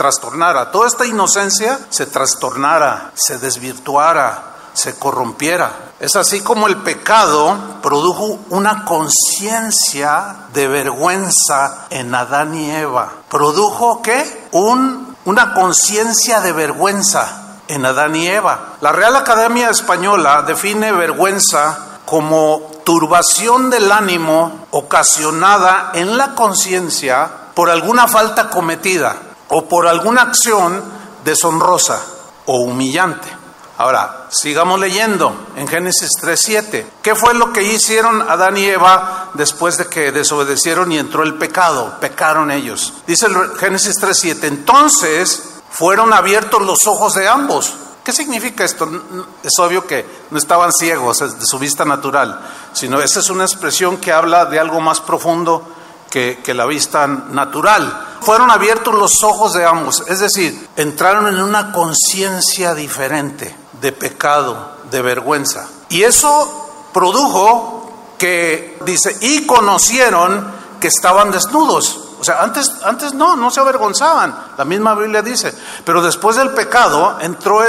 trastornara, toda esta inocencia se trastornara, se desvirtuara, se corrompiera. Es así como el pecado produjo una conciencia de vergüenza en Adán y Eva. ¿Produjo qué? Una conciencia de vergüenza en Adán y Eva. La Real Academia Española define vergüenza como turbación del ánimo ocasionada en la conciencia por alguna falta cometida o por alguna acción deshonrosa o humillante. Ahora, sigamos leyendo en Génesis 3:7. ¿Qué fue lo que hicieron Adán y Eva después de que desobedecieron y entró el pecado? Pecaron ellos. Dice el Génesis 3:7, entonces fueron abiertos los ojos de ambos. ¿Qué significa esto? Es obvio que no estaban ciegos de su vista natural, sino esa es una expresión que habla de algo más profundo que la vista natural. Fueron abiertos los ojos de ambos, es decir, entraron en una conciencia diferente de pecado, de vergüenza. Y eso produjo que, dice, y conocieron que estaban desnudos. O sea, antes no se avergonzaban, la misma Biblia dice, pero después del pecado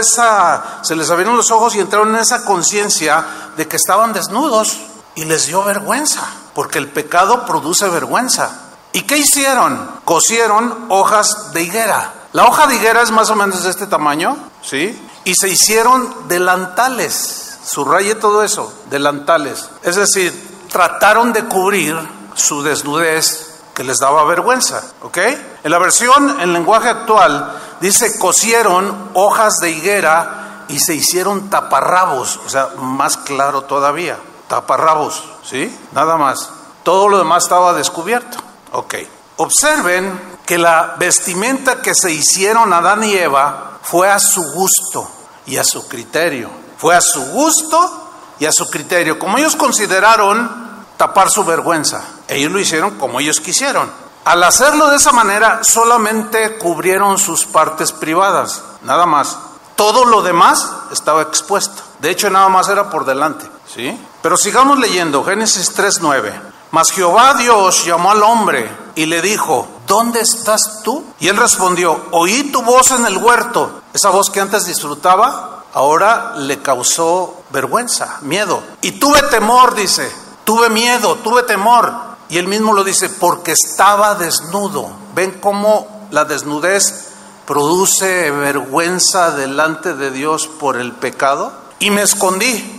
se les abrieron los ojos y entraron en esa conciencia de que estaban desnudos y les dio vergüenza, porque el pecado produce vergüenza. ¿Y qué hicieron? Cosieron hojas de higuera. La hoja de higuera es más o menos de este tamaño, ¿sí? Y se hicieron delantales, subraye todo eso, delantales. Es decir, trataron de cubrir su desnudez que les daba vergüenza, ¿ok? En la versión en lenguaje actual dice cosieron hojas de higuera y se hicieron taparrabos, o sea, más claro todavía, taparrabos, ¿sí? Nada más. Todo lo demás estaba descubierto, ¿ok? Observen que la vestimenta que se hicieron Adán y Eva fue a su gusto y a su criterio. Fue a su gusto y a su criterio. Como ellos consideraron tapar su vergüenza, ellos lo hicieron como ellos quisieron. Al hacerlo de esa manera, solamente cubrieron sus partes privadas, nada más. Todo lo demás estaba expuesto. De hecho, nada más era por delante, ¿sí? Pero sigamos leyendo, Génesis 3:9. Mas Jehová Dios llamó al hombre y le dijo, ¿dónde estás tú? Y él respondió, oí tu voz en el huerto. Esa voz que antes disfrutaba, ahora le causó vergüenza, miedo. Y tuve temor, dice, tuve miedo, tuve temor. Y él mismo lo dice, porque estaba desnudo. ¿Ven cómo la desnudez produce vergüenza delante de Dios por el pecado? Y me escondí.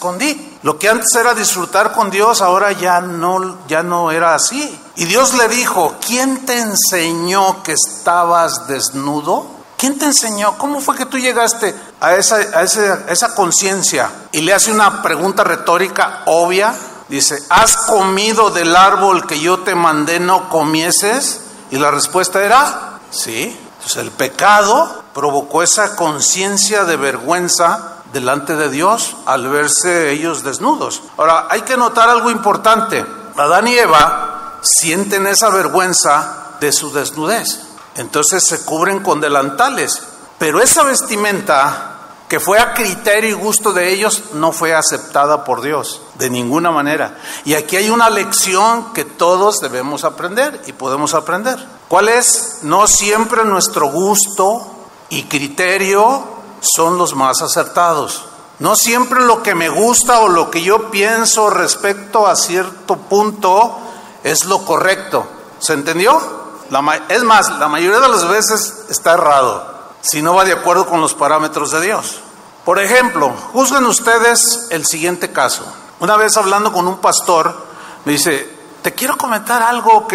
Lo que antes era disfrutar con Dios, ahora ya no era así. Y Dios le dijo, ¿quién te enseñó que estabas desnudo? ¿Quién te enseñó? ¿Cómo fue que tú llegaste a esa conciencia? Y le hace una pregunta retórica obvia. Dice, ¿has comido del árbol que yo te mandé no comieses? Y la respuesta era, sí. Entonces el pecado provocó esa conciencia de vergüenza delante de Dios al verse ellos desnudos. Ahora, hay que notar algo importante. Adán y Eva sienten esa vergüenza de su desnudez. Entonces se cubren con delantales. Pero esa vestimenta que fue a criterio y gusto de ellos no fue aceptada por Dios de ninguna manera. Y aquí hay una lección que todos debemos aprender y podemos aprender. ¿Cuál es? No siempre nuestro gusto y criterio son los más acertados. No siempre lo que me gusta o lo que yo pienso respecto a cierto punto es lo correcto. ¿Se entendió? Es más, la mayoría de las veces está errado si no va de acuerdo con los parámetros de Dios. Por ejemplo, juzguen ustedes el siguiente caso. Una vez hablando con un pastor, me dice, te quiero comentar algo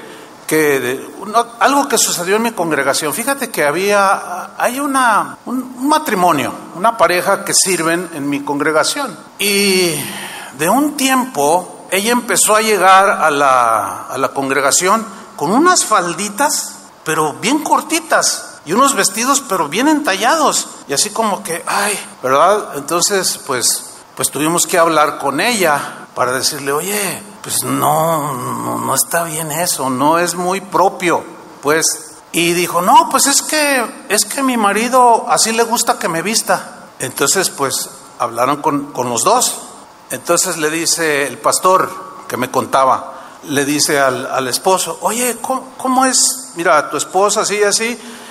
algo que sucedió en mi congregación. Fíjate que hay un matrimonio, una pareja que sirven en mi congregación. Y de un tiempo, ella empezó a llegar a la congregación con unas falditas, pero bien cortitas. Y unos vestidos, pero bien entallados. Y así como que, ¿verdad? Entonces, pues tuvimos que hablar con ella para decirle, oye, pues no está bien eso, no es muy propio, pues. Y dijo, no, pues es que mi marido así le gusta que me vista. Entonces, pues, hablaron con los dos. Entonces le dice el pastor que me contaba, le dice al esposo, oye, ¿cómo es? Mira, tu esposa así y así.